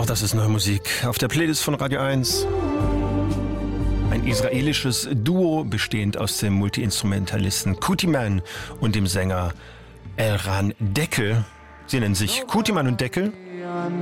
Auch das ist neue Musik auf der Playlist von Radio 1. Ein israelisches Duo bestehend aus dem Multi-Instrumentalisten Kutiman und dem Sänger Elran Deckel. Sie nennen sich Kutiman und Deckel.